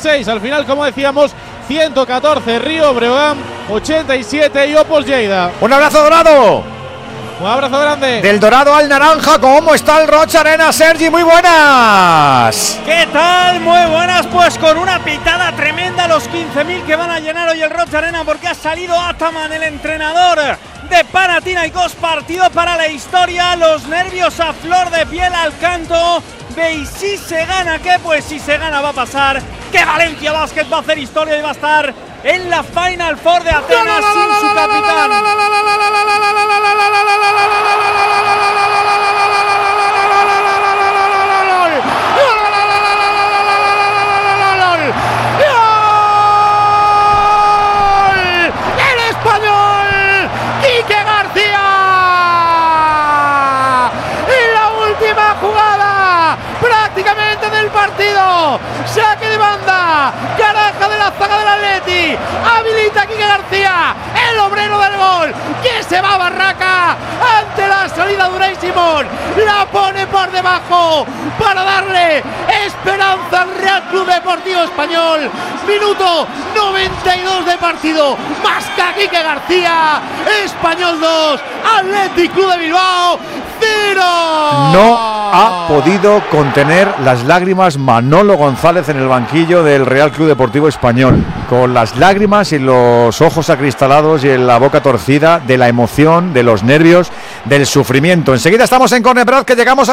86. Al final, como decíamos, 114 Río Breogán, 87 y Opos Lleida. Un abrazo dorado. Un abrazo grande. Del dorado al naranja, ¿cómo está el Roig Arena, Sergi? Muy buenas. ¿Qué tal? Muy buenas, pues con una pitada tremenda, los 15.000 que van a llenar hoy el Roig Arena, porque ha salido Ataman, el entrenador de Panathinaikos. Partido para la historia, los nervios a flor de piel al canto. ¿Veis si se gana qué? Pues si se gana va a pasar que Valencia Basket va a hacer historia y va a estar en la Final Four de Atenas sin su capitán. Prácticamente del partido, saque de banda, caraja de la zaga del Atleti, habilita a Quique García, el obrero del gol, que se va a Barraca ante la salida de Unai Simón, la pone por debajo para darle esperanza al Real Club Deportivo Español. Minuto 92 de partido, masca Quique García, Español 2, Athletic Club de Bilbao 0. No ha podido contener las lágrimas Manolo González en el banquillo del Real Club Deportivo Español, con las lágrimas y los ojos acristalados y en la boca torcida de la emoción, de los nervios, del sufrimiento. Enseguida estamos en Corner Brad, que llegamos a